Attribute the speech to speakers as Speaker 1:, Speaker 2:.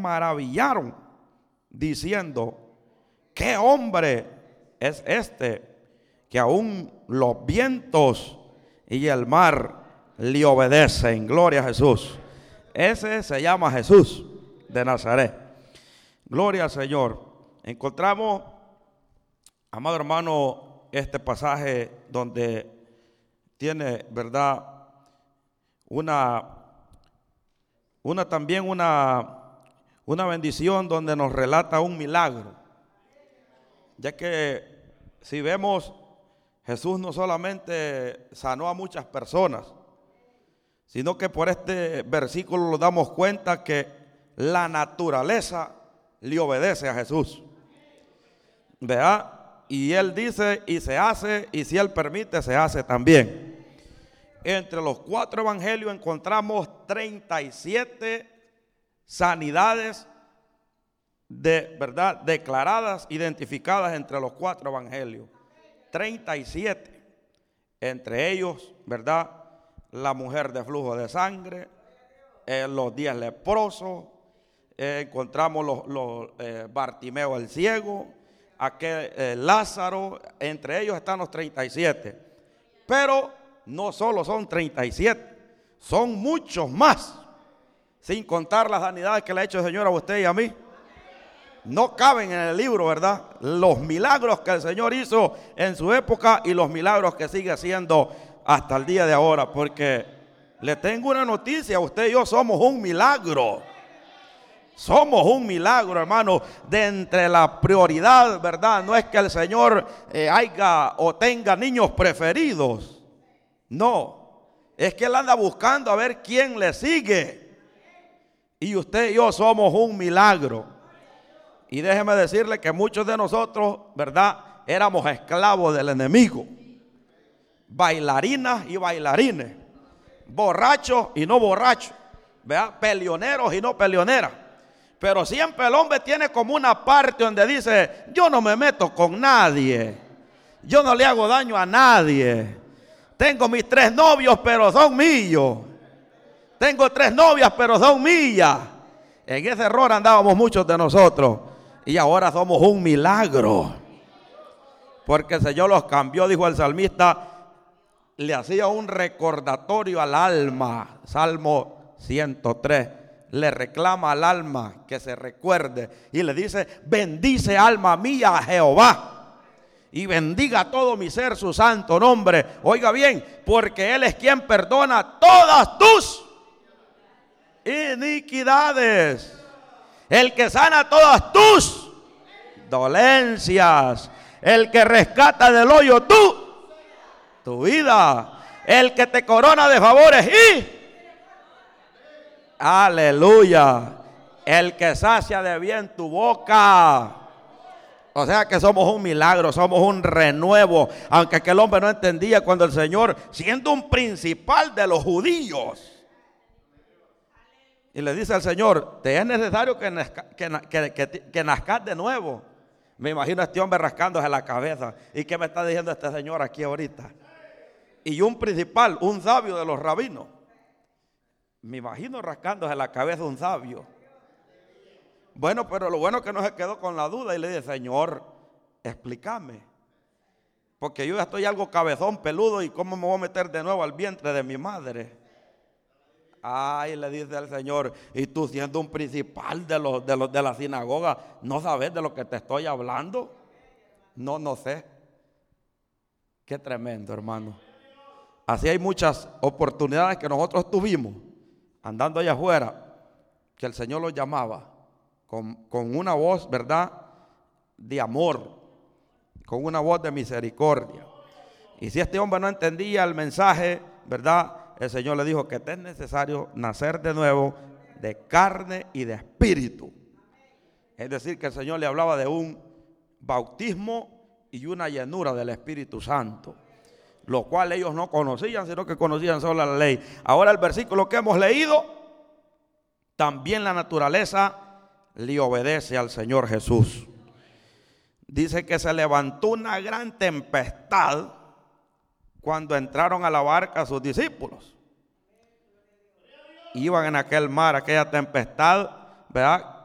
Speaker 1: maravillaron, diciendo: ¿qué hombre es este que aún los vientos y el mar le obedecen? Gloria a Jesús. Ese se llama Jesús de Nazaret. Gloria al Señor. Encontramos, amado hermano, este pasaje donde tiene, ¿verdad?, también una bendición, donde nos relata un milagro. Ya que si vemos, Jesús no solamente sanó a muchas personas, sino que por este versículo nos damos cuenta que la naturaleza le obedece a Jesús. ¿Verdad? Y Él dice y se hace, y si Él permite se hace también. Entre los 4 evangelios encontramos 37 sanidades verdad declaradas, identificadas entre los 4 evangelios. 37. Entre ellos, ¿verdad?, la mujer de flujo de sangre, los 10 leprosos, encontramos los Bartimeo el ciego, aquel Lázaro. Entre ellos están los 37. Pero no solo son 37, son muchos más, sin contar las sanidades que le ha hecho el Señor a usted y a mí. No caben en el libro, ¿verdad?, los milagros que el Señor hizo en su época y los milagros que sigue haciendo hasta el día de ahora. Porque le tengo una noticia: usted y yo somos un milagro. Somos un milagro, hermano. De entre la prioridad, ¿verdad?, no es que el Señor haya o tenga niños preferidos. No, es que Él anda buscando a ver quién le sigue. Y usted y yo somos un milagro. Y déjeme decirle que muchos de nosotros, ¿verdad?, éramos esclavos del enemigo. Bailarinas y bailarines, borrachos y no borrachos, ¿verdad?, peleoneros y no peleoneras. Pero siempre el hombre tiene como una parte donde dice: yo no me meto con nadie, yo no le hago daño a nadie. Tengo mis 3 novios, pero son míos. Tengo 3 novias, pero son mías. En ese error andábamos muchos de nosotros. Y ahora somos un milagro, porque el Señor los cambió. Dijo el salmista, le hacía un recordatorio al alma. Salmo 103, le reclama al alma que se recuerde y le dice: bendice alma mía a Jehová, y bendiga todo mi ser su santo nombre. Oiga bien, porque Él es quien perdona todas tus iniquidades, el que sana todas tus dolencias, el que rescata del hoyo tu vida, el que te corona de favores y aleluya, el que sacia de bien tu boca. O sea que somos un milagro, somos un renuevo. Aunque aquel hombre no entendía cuando el Señor, siendo un principal de los judíos, y le dice al Señor: te es necesario que nazcas de nuevo. Me imagino a este hombre rascándose la cabeza. ¿Y qué me está diciendo este señor aquí ahorita? Y un principal, un sabio de los rabinos, me imagino rascándose la cabeza un sabio. Bueno, pero lo bueno es que no se quedó con la duda y le dice: Señor, explícame, porque yo ya estoy algo cabezón, peludo, y cómo me voy a meter de nuevo al vientre de mi madre. Ay, le dice al Señor: y tú, siendo un principal de la sinagoga, ¿no sabes de lo que te estoy hablando? No sé. Qué tremendo, hermano. Así hay muchas oportunidades que nosotros tuvimos andando allá afuera, que el Señor los llamaba con una voz, ¿verdad?, de amor, con una voz de misericordia. Y si este hombre no entendía el mensaje, ¿verdad?, el Señor le dijo que te es necesario nacer de nuevo de carne y de espíritu. Es decir, que el Señor le hablaba de un bautismo y una llenura del Espíritu Santo, lo cual ellos no conocían, sino que conocían solo la ley. Ahora el versículo que hemos leído, también la naturaleza le obedece al Señor Jesús. Dice que se levantó una gran tempestad cuando entraron a la barca sus discípulos. Iban en aquel mar, aquella tempestad, ¿verdad?,